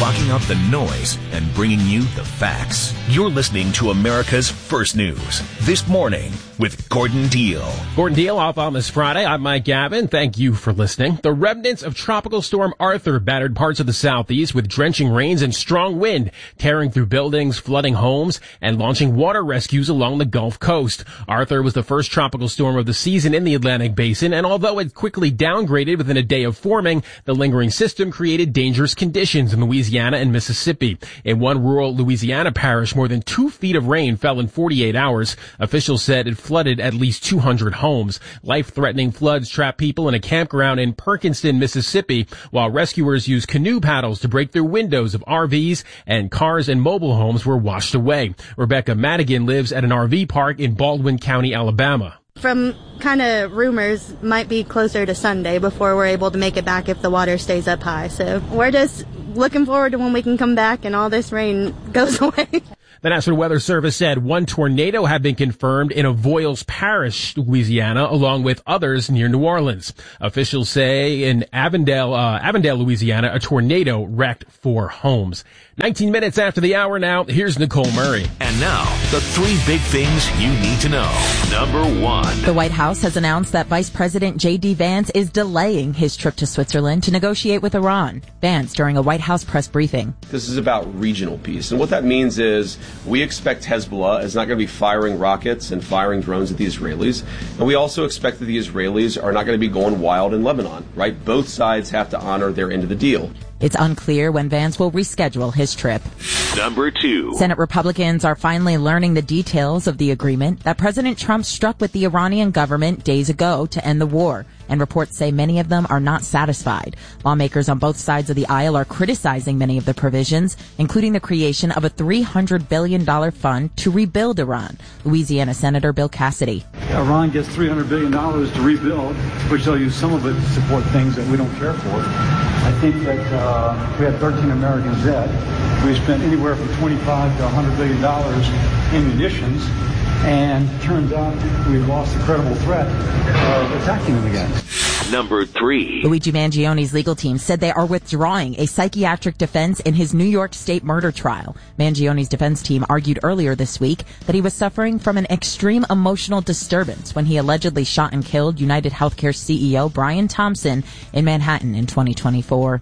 blocking out the noise and bringing you the facts. You're listening to America's First News This Morning with Gordon Deal. Gordon Deal off on this Friday. I'm Mike Gavin. Thank you for listening. The remnants of Tropical Storm Arthur battered parts of the southeast with drenching rains and strong wind, tearing through buildings, flooding homes, and launching water rescues along the Gulf Coast. Arthur was the first tropical storm of the season in the Atlantic Basin, and although it quickly downgraded within a day of forming, the lingering system created dangerous conditions in Louisiana and Mississippi. In one rural Louisiana parish, more than 2 feet of rain fell in 48 hours. Officials said it flooded at least 200 homes. Life-threatening floods trapped people in a campground in Perkinston, Mississippi, while rescuers used canoe paddles to break through windows of RVs, and cars and mobile homes were washed away. Rebecca Madigan lives at an RV park in Baldwin County, Alabama. From kind of rumors, might be closer to Sunday before we're able to make it back if the water stays up high. So we're just looking forward to when we can come back and all this rain goes away. The National Weather Service said one tornado had been confirmed in Avoyelles Parish, Louisiana, along with others near New Orleans. Officials say in Avondale, Louisiana, a tornado wrecked 4 homes. 19 minutes after the hour now, here's Nicole Murray. And now, the 3 big things you need to know. Number 1. The White House has announced that Vice President J.D. Vance is delaying his trip to Switzerland to negotiate with Iran. Vance during a White House press briefing. This is about regional peace. And what that means is we expect Hezbollah is not going to be firing rockets and firing drones at the Israelis. And we also expect that the Israelis are not going to be going wild in Lebanon, right? Both sides have to honor their end of the deal. It's unclear when Vance will reschedule his trip. Number 2. Senate Republicans are finally learning the details of the agreement that President Trump struck with the Iranian government days ago to end the war, and reports say many of them are not satisfied. Lawmakers on both sides of the aisle are criticizing many of the provisions, including the creation of a $300 billion fund to rebuild Iran. Louisiana Senator Bill Cassidy. Iran gets $300 billion to rebuild, which they'll use some of it to support things that we don't care for. I think that we had 13 Americans dead. We spent anywhere from $25 to $100 billion in munitions, and it turns out we've lost the credible threat of attacking them again. Number 3. Luigi Mangioni's legal team said they are withdrawing a psychiatric defense in his New York State murder trial. Mangioni's defense team argued earlier this week that he was suffering from an extreme emotional disturbance when he allegedly shot and killed United Healthcare CEO Brian Thompson in Manhattan in 2024.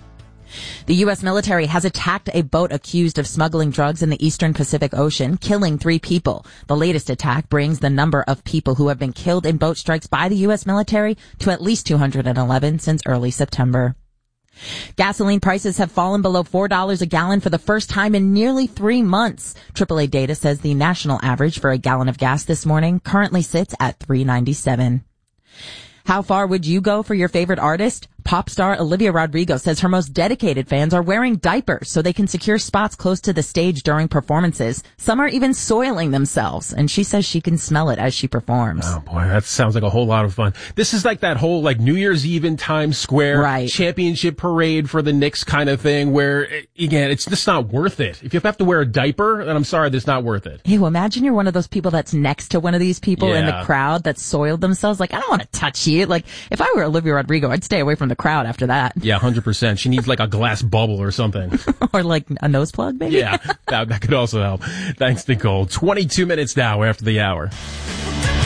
The U.S. military has attacked a boat accused of smuggling drugs in the eastern Pacific Ocean, killing 3 people. The latest attack brings the number of people who have been killed in boat strikes by the U.S. military to at least 211 since early September. Gasoline prices have fallen below $4 a gallon for the first time in nearly 3 months. AAA data says the national average for a gallon of gas this morning currently sits at $3.97. How far would you go for your favorite artist? Pop star Olivia Rodrigo says her most dedicated fans are wearing diapers so they can secure spots close to the stage during performances. Some are even soiling themselves, and she says she can smell it as she performs. Oh boy, that sounds like a whole lot of fun. This is like that whole New Year's Eve in Times Square championship parade for the Knicks kind of thing where, again, it's just not worth it. If you have to wear a diaper, then I'm sorry, that's not worth it. Ew, imagine you're one of those people that's next to one of these people in the crowd that soiled themselves. Like, I don't want to touch you. Like, if I were Olivia Rodrigo, I'd stay away from the crowd after that. Yeah, 100%. She needs like a glass bubble or something. Or like a nose plug, maybe? Yeah, that could also help. Thanks, Nicole. 22 minutes now after the hour.